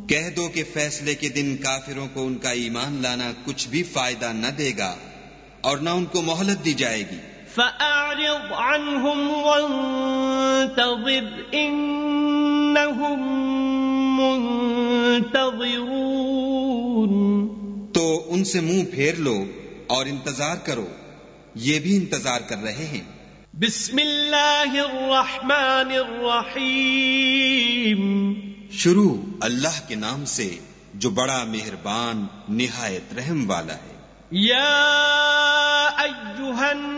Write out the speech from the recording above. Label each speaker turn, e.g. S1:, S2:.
S1: कह दो कि फैसले के दिन काफिरों को उनका ईमान लाना कुछ भी फायदा न देगा और न उनको मोहलत दी जाएगी।
S2: فأعرض عنهم وانتظر إنهم منتظرون।
S1: तो उनसे मुंह फेर लो और इंतजार करो, ये भी इंतजार कर रहे हैं।
S2: बिस्मिल्लाहिर्रहमानिर्रहीम।
S1: शुरू अल्लाह के नाम से जो बड़ा मेहरबान निहायत रहम वाला है।
S2: या अय्युहन